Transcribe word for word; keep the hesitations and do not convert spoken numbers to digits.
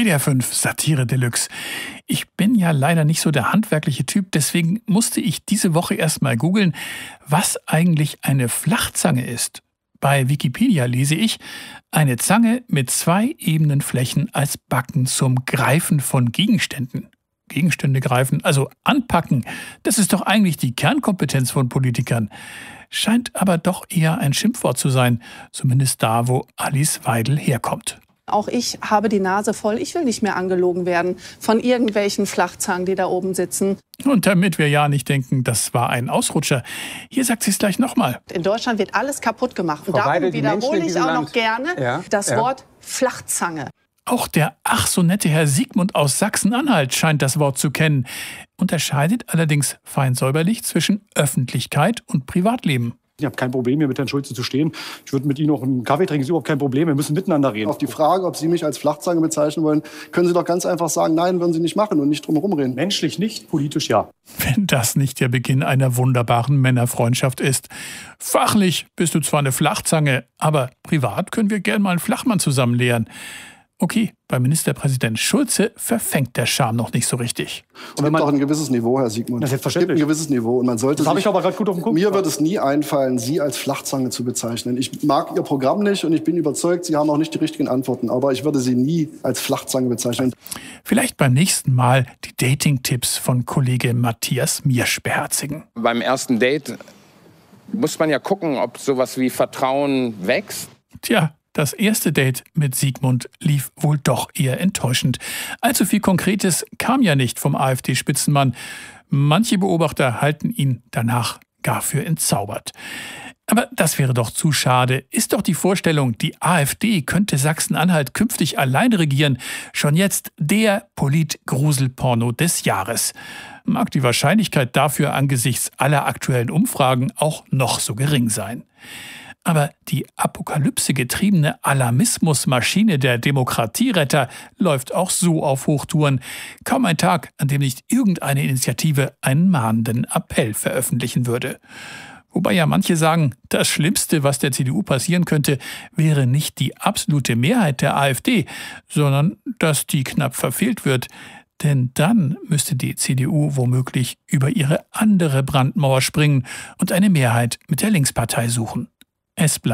W D R fünf Satire Deluxe. Ich bin ja leider nicht so der handwerkliche Typ, deswegen musste ich diese Woche erst mal googeln, was eigentlich eine Flachzange ist. Bei Wikipedia lese ich, eine Zange mit zwei ebenen Flächen als Backen zum Greifen von Gegenständen. Gegenstände greifen, also anpacken, das ist doch eigentlich die Kernkompetenz von Politikern. Scheint aber doch eher ein Schimpfwort zu sein, zumindest da, wo Alice Weidel herkommt. Auch ich habe die Nase voll. Ich will nicht mehr angelogen werden von irgendwelchen Flachzangen, die da oben sitzen. Und damit wir ja nicht denken, das war ein Ausrutscher, hier sagt sie es gleich nochmal. In Deutschland wird alles kaputt gemacht. Und Frau darum Weidel, wiederhole ich auch Land. noch gerne ja, das ja. Wort Flachzange. Auch der ach so nette Herr Siegmund aus Sachsen-Anhalt scheint das Wort zu kennen, unterscheidet allerdings fein säuberlich zwischen Öffentlichkeit und Privatleben. Ich habe kein Problem, hier mit Herrn Schulze zu stehen. Ich würde mit Ihnen auch einen Kaffee trinken, ist überhaupt kein Problem. Wir müssen miteinander reden. Auf die Frage, ob Sie mich als Flachzange bezeichnen wollen, können Sie doch ganz einfach sagen, nein, würden Sie nicht machen und nicht drum herum reden. Menschlich nicht, politisch ja. Wenn das nicht der Beginn einer wunderbaren Männerfreundschaft ist. Fachlich bist du zwar eine Flachzange, aber privat können wir gern mal einen Flachmann zusammen lehren. Okay, bei Ministerpräsident Schulze verfängt der Charme noch nicht so richtig. Es gibt doch ein gewisses Niveau, Herr Siegmund. Das ist Es gibt ein gewisses Niveau und man sollte Das habe sich, ich aber gerade gut auf den Kopf mir gebracht. wird es nie einfallen, Sie als Flachzange zu bezeichnen. Ich mag Ihr Programm nicht und ich bin überzeugt, Sie haben auch nicht die richtigen Antworten. Aber ich würde Sie nie als Flachzange bezeichnen. Vielleicht beim nächsten Mal die Dating-Tipps von Kollege Matthias Miersch beherzigen. Beim ersten Date muss man ja gucken, ob sowas wie Vertrauen wächst. Tja, das erste Date mit Siegmund lief wohl doch eher enttäuschend. Allzu viel Konkretes kam ja nicht vom AfD-Spitzenmann. Manche Beobachter halten ihn danach gar für entzaubert. Aber das wäre doch zu schade. Ist doch die Vorstellung, die AfD könnte Sachsen-Anhalt künftig allein regieren, schon jetzt der Polit-Gruselporno des Jahres. Mag die Wahrscheinlichkeit dafür angesichts aller aktuellen Umfragen auch noch so gering sein. Aber die apokalypsegetriebene Alarmismusmaschine der Demokratieretter läuft auch so auf Hochtouren. Kaum ein Tag, an dem nicht irgendeine Initiative einen mahnenden Appell veröffentlichen würde. Wobei ja manche sagen, das Schlimmste, was der C D U passieren könnte, wäre nicht die absolute Mehrheit der AfD, sondern dass die knapp verfehlt wird. Denn dann müsste die C D U womöglich über ihre andere Brandmauer springen und eine Mehrheit mit der Linkspartei suchen. Es bleibt